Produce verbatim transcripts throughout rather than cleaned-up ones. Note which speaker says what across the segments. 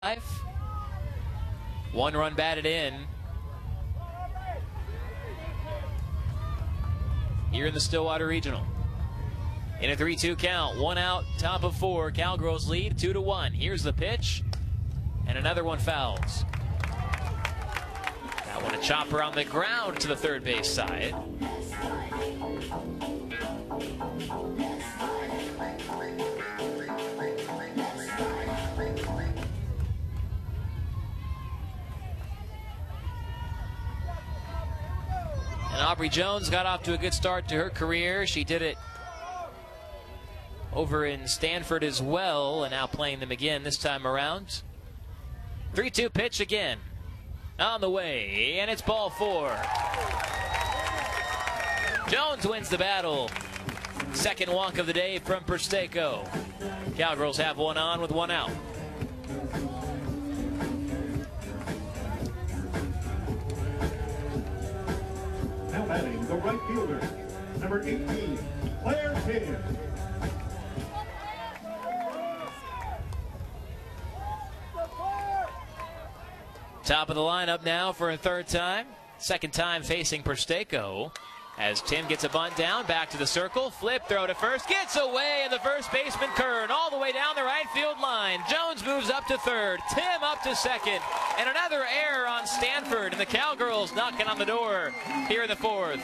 Speaker 1: One run batted in. Here in the Stillwater Regional. In a three two count, one out, top of four. Cowgirls lead two to one. Here's the pitch, and another one fouls. That one a chopper on the ground to the third base side. And Aubrey Jones got off to a good start to her career. She did it over in Stanford as well, and now playing them again this time around. three two pitch again. On the way, and it's ball four. Jones wins the battle. Second walk of the day from Persteco. Cowgirls have one on with one out.
Speaker 2: Now batting the right fielder, number eighteen, Claire Tim.
Speaker 1: Top of the lineup now for a third time. Second time facing Persteco. As Tim gets a bunt down, back to the circle, flip, throw to first, gets away, and the first baseman Kern all the way down the right field line. Jones moves up to third, Tim up to second, and another error on Stanford, and the Cowgirls knocking on the door here in the fourth.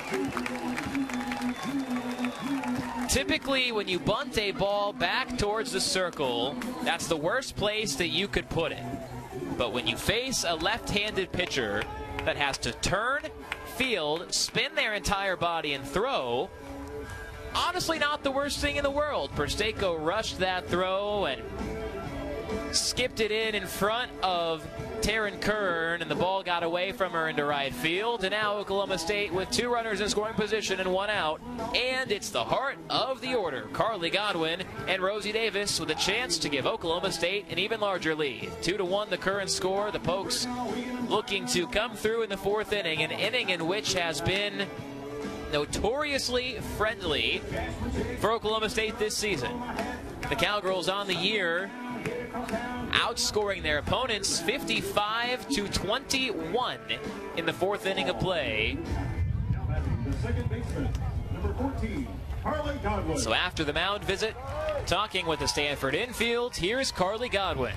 Speaker 1: Typically, when you bunt a ball back towards the circle, that's the worst place that you could put it. But when you face a left-handed pitcher that has to turn, field, spin their entire body, and throw, honestly not the worst thing in the world. Persteco rushed that throw and skipped it in in front of Taryn Kern, and the ball got away from her into right field. And now Oklahoma State with two runners in scoring position and one out. And it's the heart of the order. Carly Godwin and Rosie Davis with a chance to give Oklahoma State an even larger lead. Two to one the current score. The Pokes looking to come through in the fourth inning, an inning in which has been notoriously friendly for Oklahoma State this season. The Cowgirls on the year outscoring their opponents fifty-five to twenty-one in the fourth inning of play. So after the mound visit, talking with the Stanford infield, here's Carly Godwin.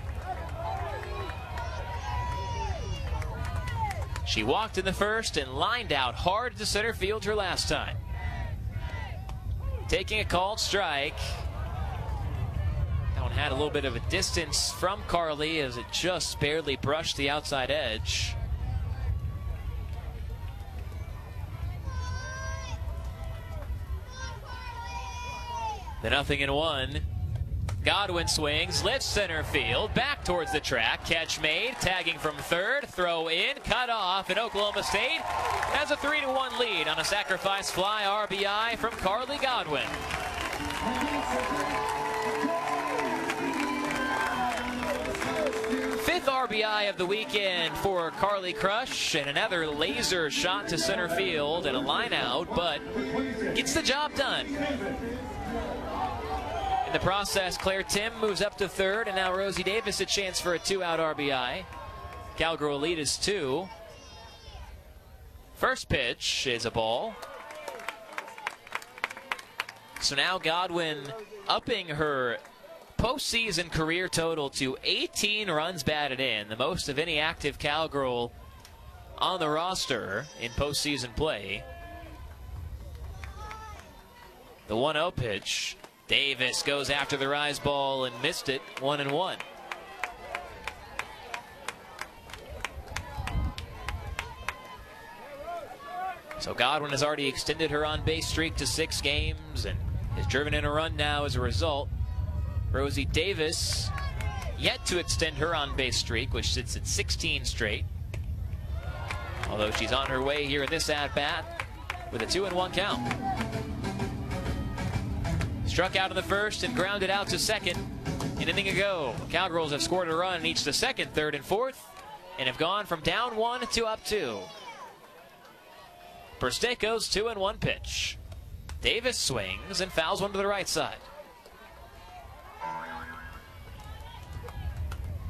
Speaker 1: She walked in the first and lined out hard to center field her last time. Taking a called strike. That one had a little bit of a distance from Carly as it just barely brushed the outside edge. The nothing and one. Godwin swings, lifts center field, back towards the track. Catch made, tagging from third, throw in, cut off, and Oklahoma State has a three to one lead on a sacrifice fly R B I from Carly Godwin. Fifth R B I of the weekend for Carly Crush, and another laser shot to center field and a line out, but gets the job done. In the process, Claire Tim moves up to third, and now Rosie Davis a chance for a two-out R B I. Cowgirl lead is two. First pitch is a ball. So now Godwin upping her postseason career total to eighteen runs batted in, the most of any active Cowgirl on the roster in postseason play. The one oh pitch. Davis goes after the rise ball and missed it, one and one. So Godwin has already extended her on-base streak to six games and has driven in a run now as a result. Rosie Davis yet to extend her on-base streak, which sits at sixteen straight. Although she's on her way here in this at-bat with a two and one count. Struck out in the first and grounded out to second an inning ago. Cowgirls have scored a run in each the second, third, and fourth, and have gone from down one to up two. Persteco's two and one pitch. Davis swings and fouls one to the right side.